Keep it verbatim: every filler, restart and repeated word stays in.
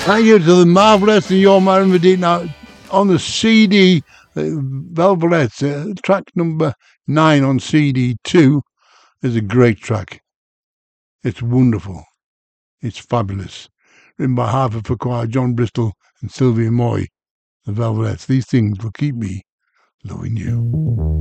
Thank you to the Marvelettes and Your Man Medina. Now, on the C D, uh, Velvelettes, uh, track number nine on C D two is a great track. It's wonderful. It's fabulous. Written by Harvard for Choir, John Bristol and Sylvia Moy. The Velvelettes. These things will keep me loving you.